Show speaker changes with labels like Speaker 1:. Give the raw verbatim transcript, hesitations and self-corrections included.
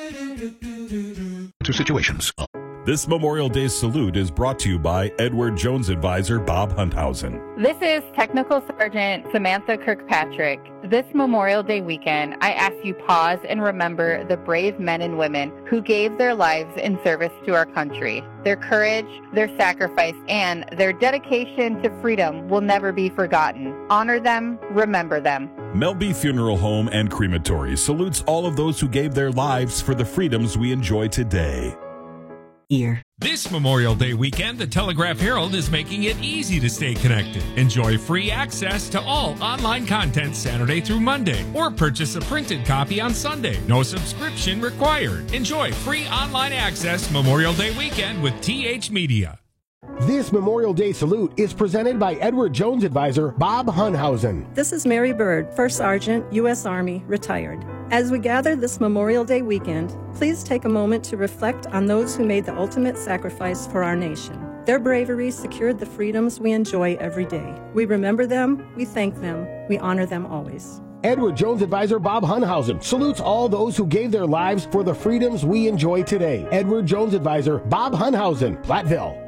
Speaker 1: To situations.
Speaker 2: This Memorial Day salute is brought to you by Edward Jones advisor Bob Hunthausen.
Speaker 3: This is Technical Sergeant Samantha Kirkpatrick. This Memorial Day weekend, I ask you pause and remember the brave men and women who gave their lives in service to our country. Their courage, their sacrifice, and their dedication to freedom will never be forgotten. Honor them, remember them.
Speaker 2: Melby Funeral Home and Crematory salutes all of those who gave their lives for the freedoms we enjoy today.
Speaker 4: Ear.
Speaker 5: This Memorial Day weekend, the Telegraph Herald is making it easy to stay connected. Enjoy free access to all online content Saturday through Monday, or purchase a printed copy on Sunday. No subscription required. Enjoy free online access Memorial Day weekend with T H Media.
Speaker 6: This Memorial Day salute is presented by Edward Jones advisor Bob Hunthausen.
Speaker 7: This is Mary Bird, First Sergeant, U S Army, retired. As we gather this Memorial Day weekend, please take a moment to reflect on those who made the ultimate sacrifice for our nation. Their bravery secured the freedoms we enjoy every day. We remember them, we thank them, we honor them always.
Speaker 6: Edward Jones advisor Bob Hunthausen salutes all those who gave their lives for the freedoms we enjoy today. Edward Jones advisor Bob Hunthausen, Platteville.